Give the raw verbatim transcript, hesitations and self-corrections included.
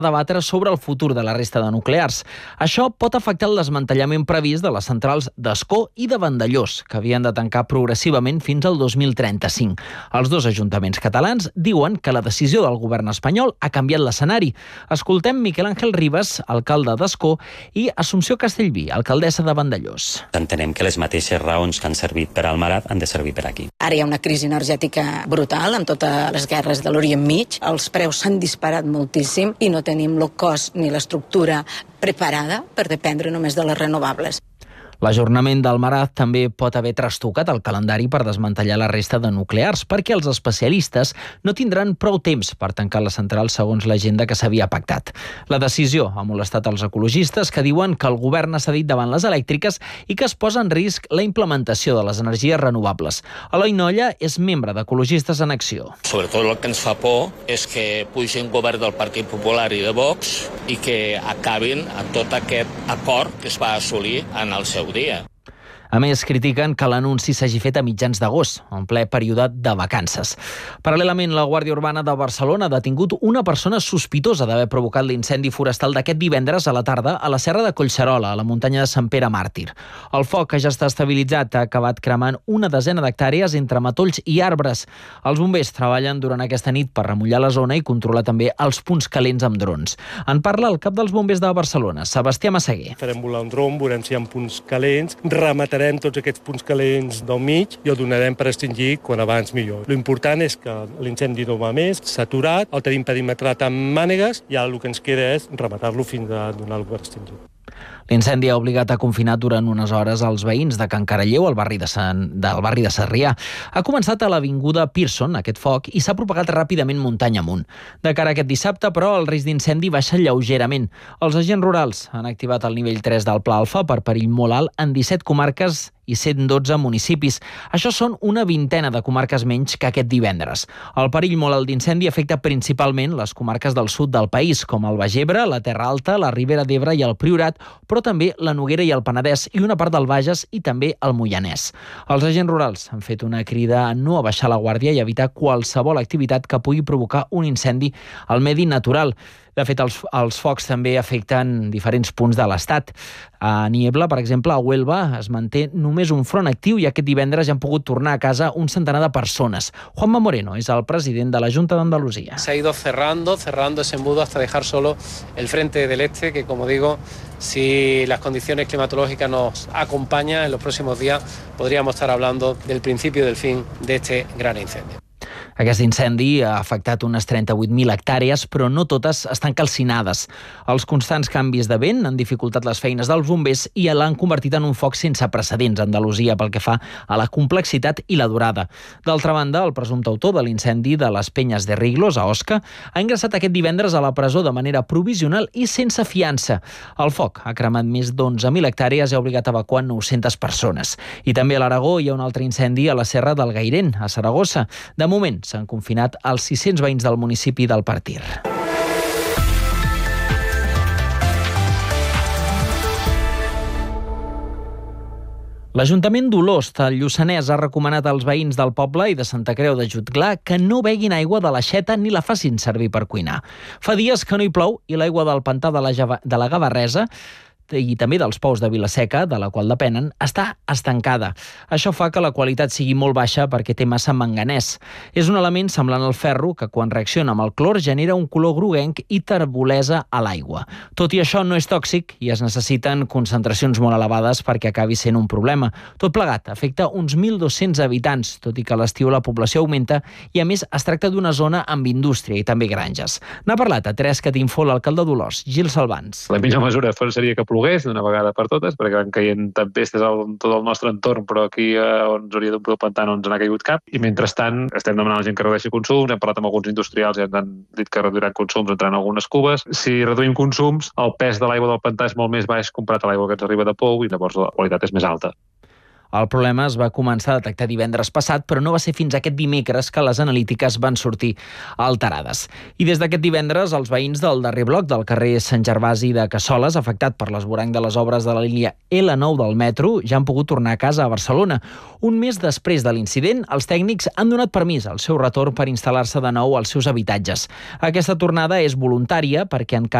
debatre sobre el futur de la resta de nuclears. Això pot afectar el desmantellament previst de les centrals d'Ascó i de Vandellòs, que havien de tancar progressivament fins al dos mil trenta-cinc. Els dos ajuntaments catalans diuen que la decisió del govern espanyol ha canviat l'escenari. Escoltem Miquel Àngel Ribas, alcalde d'Ascó, i Assumpció Castellví, alcaldessa de Vandellòs. Entenem que les mateixes raons que han servit per al Marat han de servir per aquí. Ara hi ha una crisi energètica brutal amb totes les guerres de l'Orient Mig. Els preus s'han disparat moltíssim i no tenim el cost ni l'estructura preparada per dependre només de les renovables. L'ajornament del Marat també pot haver trastocat el calendari per desmantellar la resta de nuclears, perquè els especialistes no tindran prou temps per tancar les centrals segons l'agenda que s'havia pactat. La decisió ha molestat els ecologistes, que diuen que el govern ha cedit davant les elèctriques i que es posa en risc la implementació de les energies renovables. Eloi Nolla és membre d'Ecologistes en Acció. Sobretot el que ens fa por és que pugi un govern del Partit Popular i de Vox i que acabin amb tot aquest acord que es va assolir en el seu dia. A més, critiquen que l'anunci s'hagi fet a mitjans d'agost, en ple període de vacances. Paral·lelament, la Guàrdia Urbana de Barcelona ha detingut una persona sospitosa d'haver provocat l'incendi forestal d'aquest divendres a la tarda a la serra de Collserola, a la muntanya de Sant Pere Màrtir. El foc, que ja està estabilitzat, ha acabat cremant una desena d'hectàrees entre matolls i arbres. Els bombers treballen durant aquesta nit per remullar la zona i controlar també els punts calents amb drons. En parla el cap dels bombers de Barcelona, Sebastià Massaguer. Farem volar un dron, veurem si hi ha punts calents, rematarem tots aquests punts calents del mig i el donarem per extingir quan abans millor. L'important és que l'incendi no va més, s'ha aturat, el tenim perimetrat amb mànegues i ara el que ens queda és rematar-lo fins a donar-lo per extingir. L'incendi ha obligat a confinar durant unes hores els veïns de Can Caralleu, al barri de Sant, del barri de Sarrià. Ha començat a l'avinguda Pearson, aquest foc, i s'ha propagat ràpidament muntanya amunt. De cara a aquest dissabte, però, el risc d'incendi baixa lleugerament. Els agents rurals han activat el nivell tres del Pla Alfa per perill molt alt en disset comarques i cent dotze municipis. Això són una vintena de comarques menys que aquest divendres. El perill molt alt d'incendi afecta principalment les comarques del sud del país, com el Baix Ebre, la Terra Alta, la Ribera d'Ebre i el Priorat, però també la Noguera i el Penedès i una part del Bages i també el Moianès. Els agents rurals han fet una crida a no abaixar la guàrdia i evitar qualsevol activitat que pugui provocar un incendi al medi natural. De fet, els, els focs també afecten diferents punts de l'Estat. A Niebla, per exemple, a Huelva, es manté només un front actiu i aquest divendres ja han pogut tornar a casa un centenar de persones. Juanma Moreno és el president de la Junta d'Andalusia. Se ha ido cerrando, cerrando ese embudo hasta dejar solo el frente del este, que como digo, si las condiciones climatológicas nos acompañan en los próximos días, podríamos estar hablando del principio del fin de este gran incendio. Aquest incendi ha afectat unes trenta-vuit mil hectàrees, però no totes estan calcinades. Els constants canvis de vent han dificultat les feines dels bombers i l'han convertit en un foc sense precedents a Andalusia pel que fa a la complexitat i la durada. D'altra banda, el presumpte autor de l'incendi de les Penyes de Riglos, a Osca, ha ingressat aquest divendres a la presó de manera provisional i sense fiança. El foc ha cremat més d'onze mil hectàrees i ha obligat a evacuar nou-centes persones. I també a l'Aragó hi ha un altre incendi a la Serra del Gairén, a Saragossa. De moment, s'han confinat els sis-cents veïns del municipi del Partir. L'Ajuntament d'Olost, al Lluçanès, ha recomanat als veïns del poble i de Santa Creu de Jutglar que no beguin aigua de l'aixeta ni la facin servir per cuinar. Fa dies que no hi plou i l'aigua del pantà de la, de la Gavarresa i també dels pous de Vilaseca, de la qual depenen, està estancada. Això fa que la qualitat sigui molt baixa perquè té massa manganès. És un element semblant al ferro que, quan reacciona amb el clor, genera un color groguenc i terbolesa a l'aigua. Tot i això, no és tòxic i es necessiten concentracions molt elevades perquè acabi sent un problema. Tot plegat afecta uns mil dos-cents habitants, tot i que a l'estiu la població augmenta i, a més, es tracta d'una zona amb indústria i també granges. N'ha parlat a Tres Catinfo l'alcalde d'Olost, Gil Salvans. La millor mesura seria que plogués d'una vegada per totes, perquè van caient tempestes en tot el nostre entorn, però aquí eh, on ens hauria d'omplir el pantà no ens n'ha caigut cap. I mentrestant estem demanant a la gent que redueixi consums, hem parlat amb alguns industrials i ens han dit que reduiran consums entrant en algunes cubes. Si reduïm consums, el pes de l'aigua del pantà és molt més baix comparat a l'aigua que ens arriba de pou i llavors la qualitat és més alta. El problema es va començar a detectar divendres passat, però no va ser fins aquest dimecres que les analítiques van sortir alterades. I des d'aquest divendres, els veïns del darrer bloc del carrer Sant Gervasi de Cassoles, afectat per l'esvoranc de les obres de la línia L nou del metro, ja han pogut tornar a casa a Barcelona. Un mes després de l'incident, els tècnics han donat permís al seu retorn per instal·lar-se de nou als seus habitatges. Aquesta tornada és voluntària perquè encara